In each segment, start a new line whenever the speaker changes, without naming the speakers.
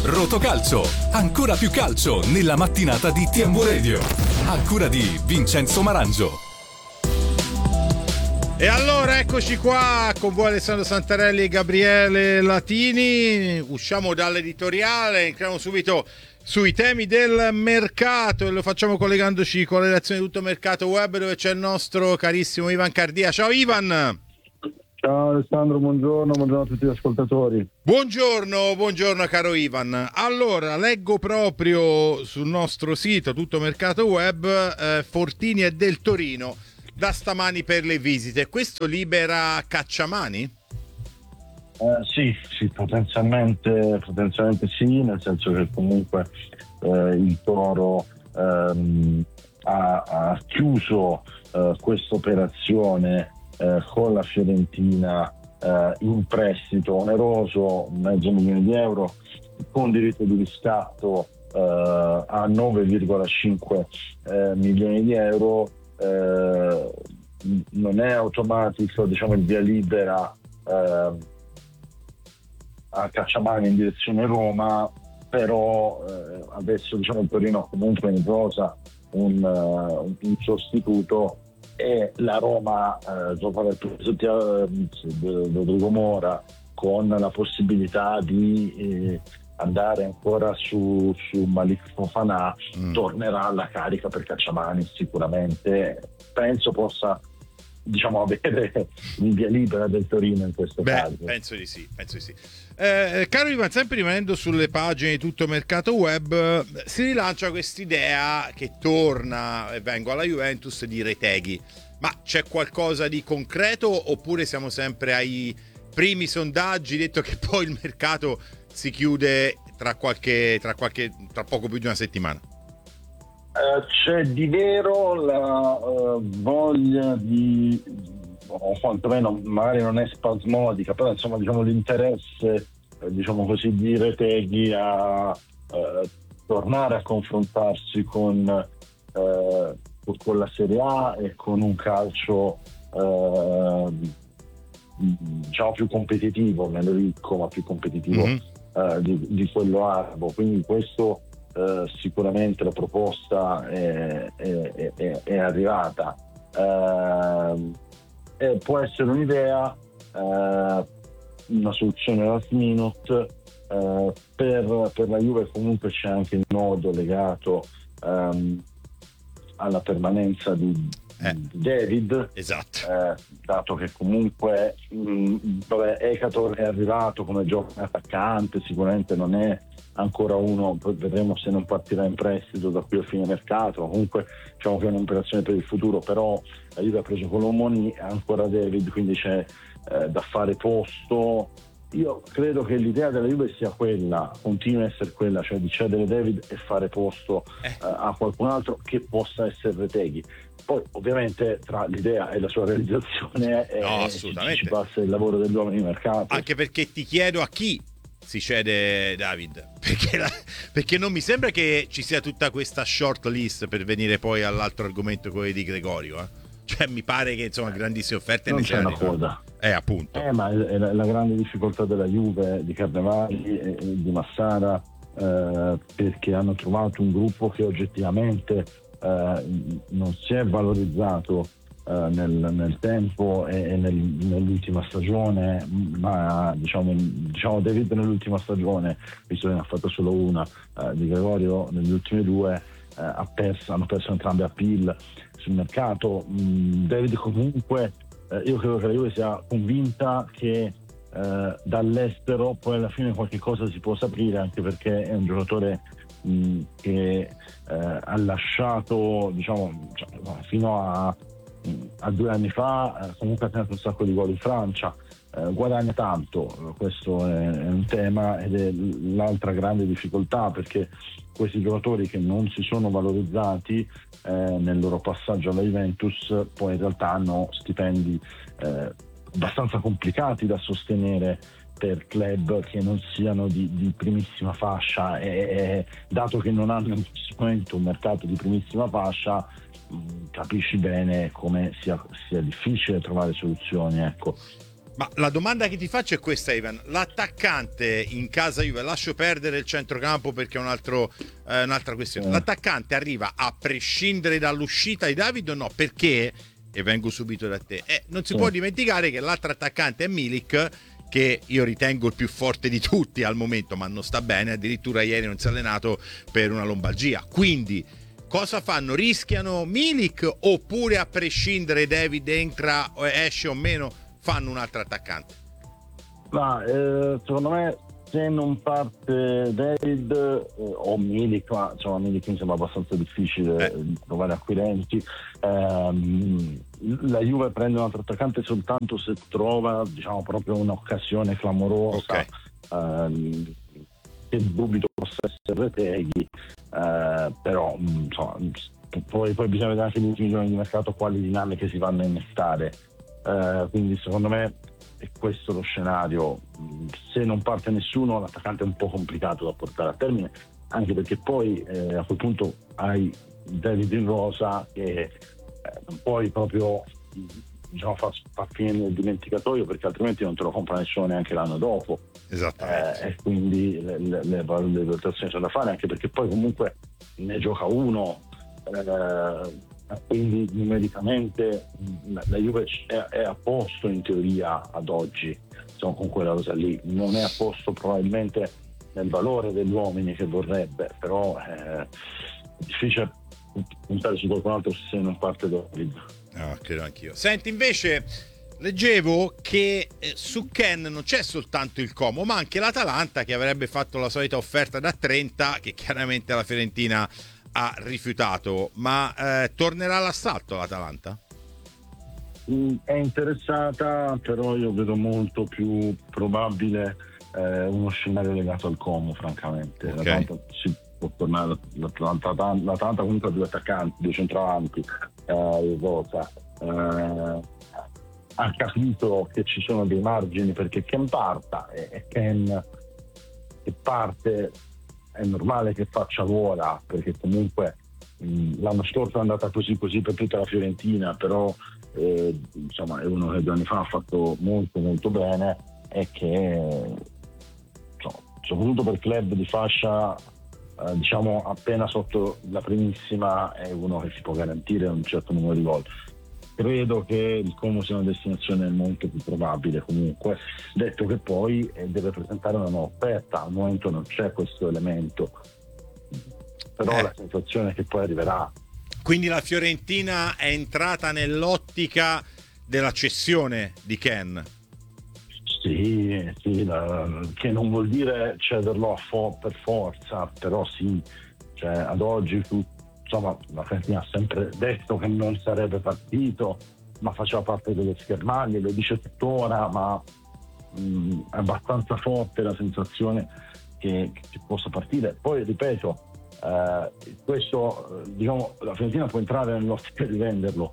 Rotocalcio, ancora più calcio nella mattinata di TMW Radio. A cura di Vincenzo Marangio.
E allora eccoci qua con voi Alessandro Santarelli e Gabriele Latini. Usciamo dall'editoriale, entriamo subito sui temi del mercato e lo facciamo collegandoci con la redazione di Tutto Mercato Web, dove c'è il nostro carissimo Ivan Cardia. Ciao Ivan!
Ciao Alessandro, buongiorno a tutti gli ascoltatori.
Buongiorno caro Ivan. Allora, leggo proprio sul nostro sito Tutto Mercato Web, Fortini e del Torino da stamani per le visite. Questo libera Cacciamani?
Sì, potenzialmente sì, nel senso che comunque il Toro ha chiuso questa operazione con la Fiorentina in prestito oneroso, €500,000, con diritto di riscatto a €9,5 milioni. Non è automatico, diciamo, il via libera a Cacciamani in direzione Roma, però adesso, diciamo, il Torino comunque in rosa un sostituto, e la Roma dopo aver preso Rodrigo Mora, con la possibilità di andare ancora su Malik Fofana, tornerà alla carica per Cacciamani. Sicuramente penso possa, diciamo, avere in via libera del Torino in questo caso.
Penso di sì. Caro Ivan, sempre rimanendo sulle pagine di Tutto Mercato Web, si rilancia quest'idea che torna, e vengo alla Juventus, di Retegui. Ma c'è qualcosa di concreto oppure siamo sempre ai primi sondaggi, detto che poi il mercato si chiude tra poco più di una settimana?
C'è di vero la voglia di, o quantomeno magari non è spasmodica, però insomma, diciamo, l'interesse, diciamo così, di Retegui a tornare a confrontarsi con la Serie A e con un calcio diciamo più competitivo, meno ricco ma più competitivo di quello arabo. Quindi questo sicuramente la proposta è arrivata, e può essere un'idea, una soluzione last minute. Per la Juve comunque c'è anche il nodo legato alla permanenza di David,
esatto,
dato che comunque Ekator è arrivato come giovane attaccante, sicuramente non è ancora uno, poi vedremo se non partirà in prestito da qui a fine mercato. Comunque diciamo che è un'operazione per il futuro, però la Juve ha preso Colomoni e ancora David, quindi c'è da fare posto. Io credo che l'idea della Juve sia quella, continua a essere quella, cioè di cedere David e fare posto a qualcun altro che possa essere Retegui. Poi ovviamente tra l'idea e la sua realizzazione ci passa il lavoro degli uomini di mercato.
Anche perché ti chiedo a chi si cede David, perché non mi sembra che ci sia tutta questa short list per venire poi all'altro argomento, quello di Gregorio, Cioè mi pare che insomma grandissime offerte
non c'è una coda.
Appunto.
Ma è la grande difficoltà della Juve, di Carnevali e di Massara, perché hanno trovato un gruppo che oggettivamente non si è valorizzato nel tempo e nell'ultima stagione, ma diciamo David nell'ultima stagione, visto che ne ha fatto solo una, di Gregorio negli ultimi due, hanno perso entrambi appeal sul mercato. David comunque, io credo che la Juve sia convinta che dall'estero poi alla fine qualche cosa si possa aprire, anche perché è un giocatore che ha lasciato, diciamo, fino a 2 anni fa comunque ha tenuto un sacco di gol in Francia, guadagna tanto, questo è un tema ed è l'altra grande difficoltà, perché questi giocatori che non si sono valorizzati nel loro passaggio alla Juventus poi in realtà hanno stipendi abbastanza complicati da sostenere per club che non siano di primissima fascia, e dato che non hanno in questo momento un mercato di primissima fascia, capisci bene come sia difficile trovare soluzioni, ecco.
Ma la domanda che ti faccio è questa, Ivan: l'attaccante in casa Juve, lascio perdere il centrocampo perché è un'altra questione, l'attaccante arriva a prescindere dall'uscita di David o no? Perché, e vengo subito da te, non si può dimenticare che l'altro attaccante è Milik, che io ritengo il più forte di tutti al momento, ma non sta bene, addirittura ieri non si è allenato per una lombalgia. Quindi cosa fanno? Rischiano Milik, oppure a prescindere David entra o esce o meno, fanno un altro attaccante?
Ma secondo me, se non parte David o Milik, ma insomma Milik mi sembra abbastanza difficile trovare acquirenti, la Juve prende un altro attaccante soltanto se trova, diciamo, proprio un'occasione clamorosa, che dubito possa essere Retegui, però insomma, poi bisogna vedere anche negli ultimi giorni di mercato quali dinamiche si vanno a innestare. Quindi secondo me è questo lo scenario. Se non parte nessuno, l'attaccante è un po' complicato da portare a termine, anche perché poi a quel punto hai David in rosa che non puoi proprio, diciamo, far finire nel dimenticatoio, perché altrimenti non te lo compra nessuno neanche l'anno dopo.
Esattamente.
E quindi le valutazioni sono da fare, anche perché poi comunque ne gioca uno, quindi numericamente la Juve è a posto in teoria ad oggi, insomma, con quella cosa lì. Non è a posto probabilmente nel valore degli uomini che vorrebbe, però è difficile puntare su qualcun altro se non parte David.
Credo anch'io. Senti, invece leggevo che su Ken non c'è soltanto il Como, ma anche l'Atalanta, che avrebbe fatto la solita offerta da 30, che chiaramente la Fiorentina ha rifiutato. Ma tornerà all'assalto l'Atalanta?
È interessata, però io vedo molto più probabile uno scenario legato al Como, francamente. L'Atalanta si può tornare, l'Atalanta comunque ha due attaccanti, due centravanti, ha capito che ci sono dei margini perché Ken parta, e Ken che parte è normale che faccia l'ora, perché comunque l'anno scorso è andata così per tutta la Fiorentina, però insomma è uno che 2 anni fa ha fatto molto molto bene, e che soprattutto per club di fascia diciamo appena sotto la primissima è uno che si può garantire un certo numero di gol. Credo che il Como sia una destinazione molto più probabile, comunque, detto che poi deve presentare una nuova offerta. Al momento non c'è questo elemento, però la sensazione è che poi arriverà.
Quindi la Fiorentina è entrata nell'ottica della cessione di Ken?
Sì, che non vuol dire cederlo per forza, però sì, cioè ad oggi insomma, la Fiorentina ha sempre detto che non sarebbe partito, ma faceva parte delle schermaglie, lo dice tuttora, ma è abbastanza forte la sensazione che possa partire. Poi ripeto, questo diciamo, la Fiorentina può entrare nell'ottica di venderlo,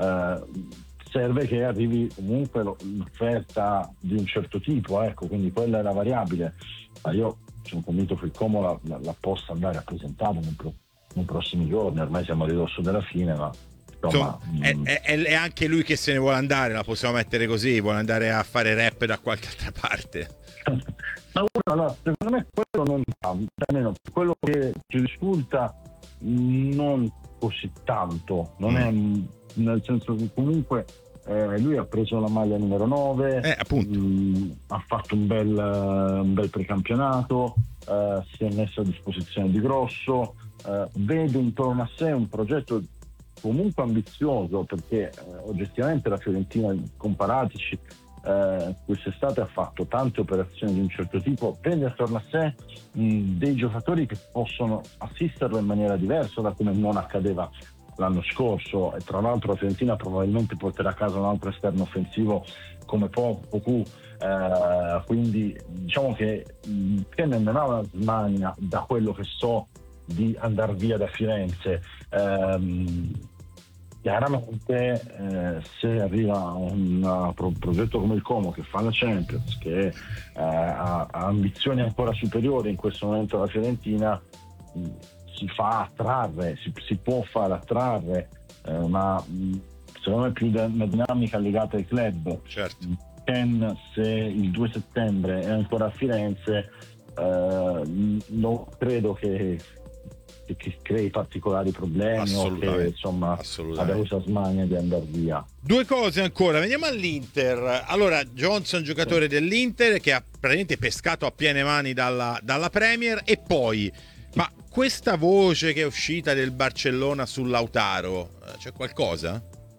serve che arrivi comunque l'offerta di un certo tipo, ecco, quindi quella è la variabile. Ma io sono convinto che il Como la possa andare a presentare nei prossimi giorni. Ormai siamo a ridosso della fine, ma insomma,
è anche lui che se ne vuole andare, la possiamo mettere così, vuole andare a fare rap da qualche altra parte.
Ma allora, secondo me quello non almeno quello che ci risulta non così tanto, non è, nel senso che comunque lui ha preso la maglia numero 9, ha fatto un bel precampionato, si è messo a disposizione di Grosso, vedo intorno a sé un progetto comunque ambizioso, perché oggettivamente la Fiorentina, comparatici, quest'estate ha fatto tante operazioni di un certo tipo, vede attorno a sé dei giocatori che possono assisterlo in maniera diversa da come non accadeva l'anno scorso, e tra l'altro la Fiorentina probabilmente porterà a casa un altro esterno offensivo come Poku, quindi diciamo che non ha una smania, da quello che so, di andare via da Firenze. Chiaramente se arriva un progetto come il Como, che fa la Champions, che ha ambizioni ancora superiori in questo momento alla Fiorentina, si fa attrarre, si può far attrarre, ma secondo me è più una dinamica legata ai club.
Certo.
Ken, se il 2 settembre è ancora a Firenze, non credo che crei particolari problemi o che insomma abbia questa smania di andare via.
Due cose ancora, veniamo all'Inter. Allora, Johnson, giocatore dell'Inter che ha praticamente pescato a piene mani dalla Premier, e poi ma questa voce che è uscita del Barcellona su Lautaro, c'è qualcosa?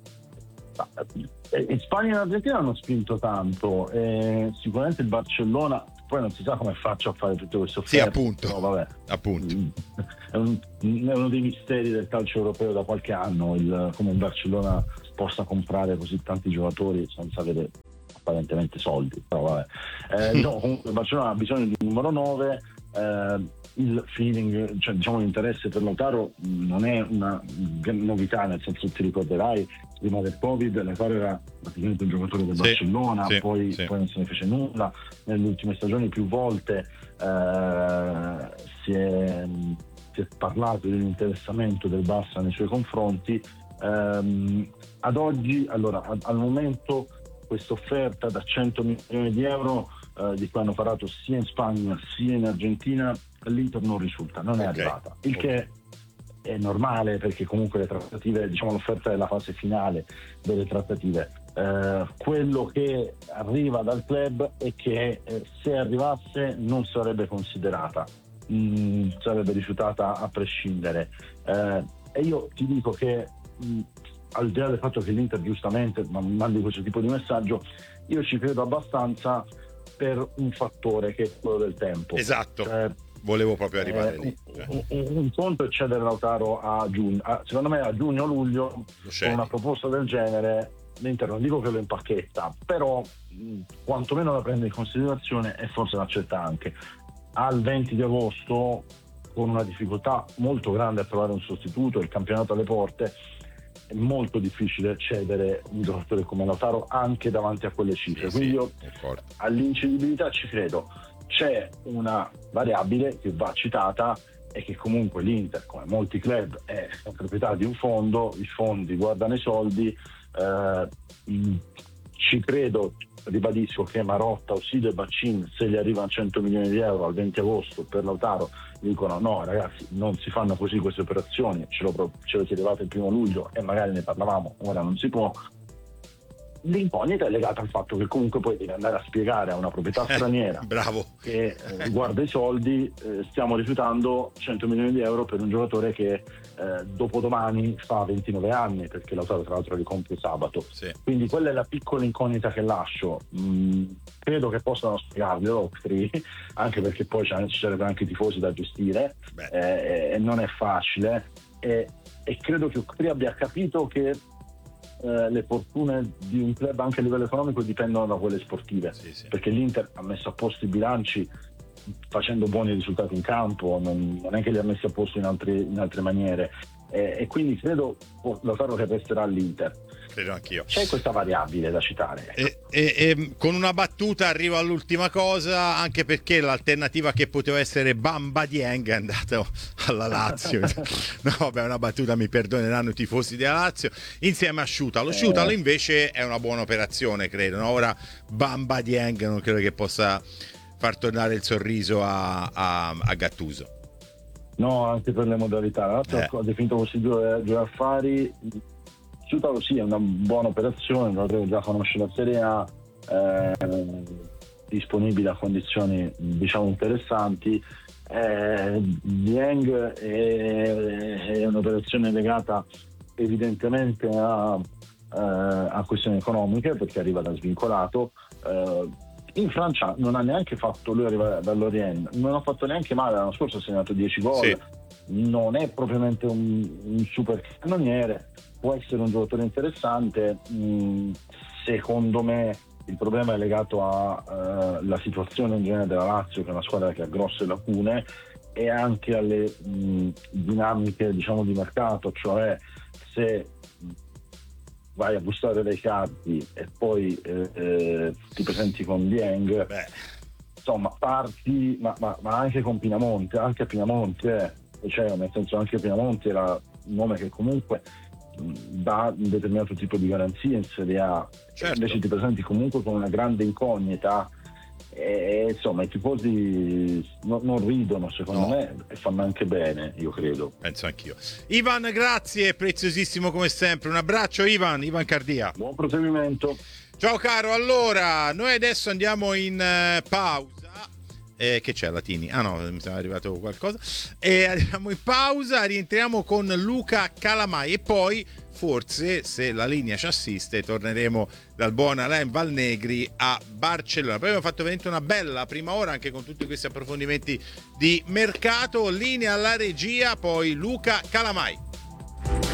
In Spagna e in Argentina hanno spinto tanto, sicuramente il Barcellona poi non si sa come faccia a fare tutte queste offerte.
Sì, appunto.
No, vabbè.
Appunto.
È uno dei misteri del calcio europeo da qualche anno, come il Barcellona possa comprare così tanti giocatori senza avere apparentemente soldi. Però vabbè. No, comunque il Barcellona ha bisogno di un numero 9. Il feeling, cioè diciamo l'interesse per Lautaro non è una novità, nel senso che ti ricorderai prima del Covid Lautaro era praticamente un giocatore del Barcellona, poi non se ne fece nulla. Nelle ultime stagioni più volte si è parlato dell'interessamento del Barça nei suoi confronti. Ad oggi, allora, al momento questa offerta da 100 milioni di euro di cui hanno parlato sia in Spagna sia in Argentina, l'Inter non risulta, non è arrivata, il che è normale perché comunque le trattative, diciamo l'offerta è la fase finale delle trattative. Quello che arriva dal club è che se arrivasse non sarebbe considerata, sarebbe rifiutata a prescindere, e io ti dico che al di là del fatto che l'Inter giustamente mandi questo tipo di messaggio, io ci credo abbastanza per un fattore che è quello del tempo.
Esatto, volevo proprio arrivare lì.
Un conto è cedere Lautaro a giugno, secondo me a giugno o luglio con una proposta del genere l'Inter non dico che lo impacchetta, però quantomeno la prende in considerazione e forse l'accetta anche. Al 20 di agosto, con una difficoltà molto grande a trovare un sostituto, il campionato alle porte, è molto difficile cedere un giocatore come Lautaro anche davanti a quelle cifre. Quindi io all'incedibilità ci credo. C'è una variabile che va citata, è che comunque l'Inter, come molti club, è proprietà di un fondo, i fondi guardano i soldi, ci credo, ribadisco che Marotta, Ausilio e Baccin, se gli arrivano 100 milioni di euro al 20 agosto per Lautaro, dicono no ragazzi, non si fanno così queste operazioni, ce lo chiedevate il 1 luglio e magari ne parlavamo, ora non si può. L'incognita è legata al fatto che comunque poi devi andare a spiegare a una proprietà straniera
bravo,
che guarda i soldi, stiamo rifiutando 100 milioni di euro per un giocatore che dopodomani fa 29 anni, perché Lautaro tra l'altro li compie sabato. Quindi quella è la piccola incognita che lascio. Credo che possano spiegarglielo, anche perché poi ci sarebbero anche i tifosi da gestire, e non è facile, e credo che Ocri abbia capito che le fortune di un club anche a livello economico dipendono da quelle sportive, perché l'Inter ha messo a posto i bilanci facendo buoni risultati in campo, non è che li ha messi a posto in altre maniere, e quindi credo Lautaro che resterà all'Inter.
Credo anch'io.
C'è questa variabile da citare.
E con una battuta arrivo all'ultima cosa, anche perché l'alternativa che poteva essere Bamba Dieng è andato alla Lazio. No, vabbè, una battuta, mi perdoneranno i tifosi della Lazio, insieme a Sciutalo. Sciutalo invece è una buona operazione, credo, no? Ora Bamba Dieng non credo che possa far tornare il sorriso a Gattuso.
No, anche per le modalità. La Lazio ha definito questi due affari. Sciutalo sì, è una buona operazione, lo già conosce la Serie A, disponibile a condizioni diciamo interessanti. Dieng è un'operazione legata evidentemente a questioni economiche, perché arriva da svincolato. In Francia non ha neanche fatto, lui arriva dall'Orient, non ha fatto neanche male, l'anno scorso ha segnato 10 gol, non è propriamente un super cannoniere, può essere un giocatore interessante. Secondo me il problema è legato alla situazione in genere della Lazio, che è una squadra che ha grosse lacune, e anche alle dinamiche diciamo di mercato, cioè se vai a bussare dai cardi e poi ti presenti con Dieng, insomma parti, ma anche con Pinamonti, cioè nel senso anche Pinamonti era un nome che comunque dà un determinato tipo di garanzia in Serie A,
Certo.
invece ti presenti comunque con una grande incognita, e insomma i tifosi non ridono, secondo me, e fanno anche bene, io credo.
Penso anch'io. Ivan, grazie, preziosissimo come sempre. Un abbraccio, Ivan Cardia.
Buon proseguimento.
Ciao caro, allora noi adesso andiamo in pausa. Che c'è Latini? Ah no, mi sembra arrivato qualcosa. E andiamo in pausa, rientriamo con Luca Calamai e poi forse, se la linea ci assiste, torneremo dal buon Alain Valnegri a Barcellona. Poi abbiamo fatto veramente una bella prima ora anche con tutti questi approfondimenti di mercato. Linea alla regia, poi Luca Calamai.